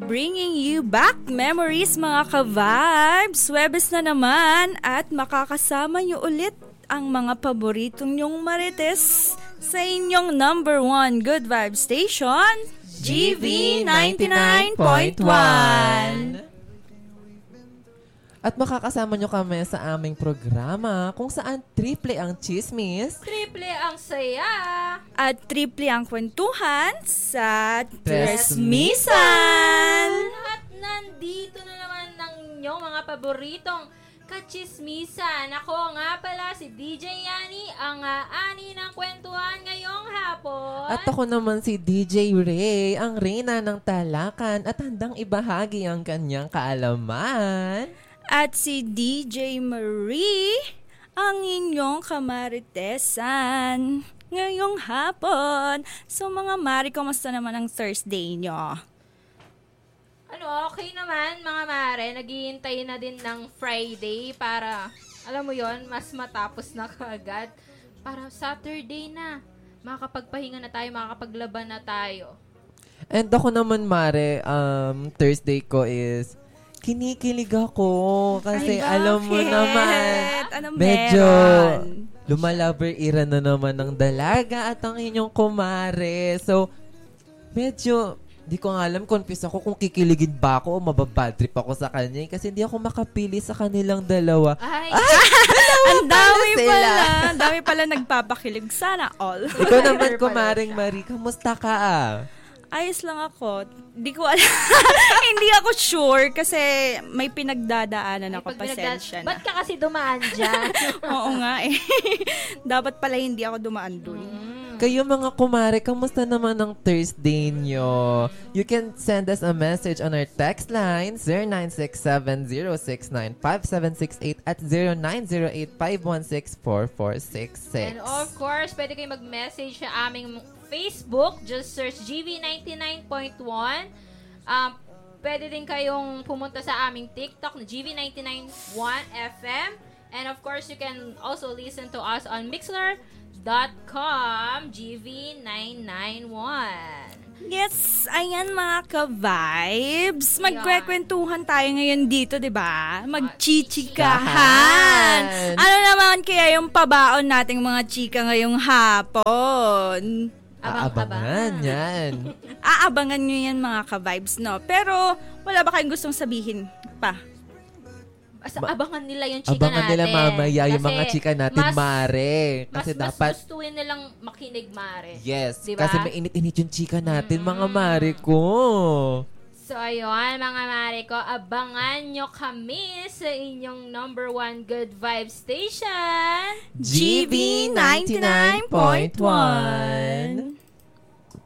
Bringing you back memories mga ka-vibes. Webes na naman at makakasama nyo ulit ang mga paboritong nyong marites sa inyong number 1 Good Vibe Station, GV 99.1. At makakasama nyo kami sa aming programa kung saan triple ang chismis, triple ang saya, at triple ang kwentuhan sa Tresmisan. At nandito na naman ng inyong mga paboritong kachismisan. Ako nga pala si DJ Yani, ang ani ng kwentuhan ngayong hapon. At ako naman si DJ Ray, ang reyna ng talakan at handang ibahagi ang kanyang kaalaman. At si DJ Marie, ang inyong kamaritesan ngayong hapon. So mga Mari, kumusta naman ang Thursday nyo? Okay naman mga Mare. Naghihintay na din ng Friday para, alam mo yon, mas matapos na kaagad. Para Saturday na. Makakapagpahinga na tayo, makakapaglaban na tayo. And ako naman, Mare, Thursday ko is kinikilig ako kasi Ay, alam mo naman, anong medyo meron? lumalaber era na naman ng dalaga at ang inyong kumare. So, medyo, di ko nga alam, confused ako kung kikiligin ba ako o mababadtrip ako sa kanya kasi hindi ako makapili sa kanilang dalawa. Ay! Ang dami sila. pala. Ang dami pala nagpapakilig. Sana all. Ikaw naman, kumaring Marie, kamusta ka Ayos lang ako. Di ko alam. Hindi ako sure kasi may pinagdadaanan ako. Pasensya na. Ba't ka kasi dumaan dyan? Oo nga eh. Dapat pala hindi ako dumaan dun. Kayo mga kumare, kamusta naman ang Thursday nyo? You can send us a message on our text line 0967-069-5768 at 0908-516-4466. And of course, pwede kayo mag-message sa aming Facebook. Just search GV99.1. Pwede din kayong pumunta sa aming TikTok na GV991FM. And of course, you can also listen to us on Mixlr.com GV991. Yes, ayan mga ka-vibes. Magkwekwentuhan tayo ngayon dito, di ba? Magchichikahan. Ano naman kaya yung pabaon nating mga chika ngayong hapon? Aabangan yan. Aabangan nyo yan mga ka-vibes, no? Pero wala ba kayong gustong sabihin pa? Abangan nila yung chika Abangan natin. nila mamaya yung Kasi mga chika natin, Mare. Kasi dapat mas gustuin nilang makinig, Mare. yes, diba? kasi mainit-init yung chika natin, mga Mare ko. So, ayun, mga Mare ko, abangan nyo kami sa inyong number 1 Good Vibe Station, GV 99.1.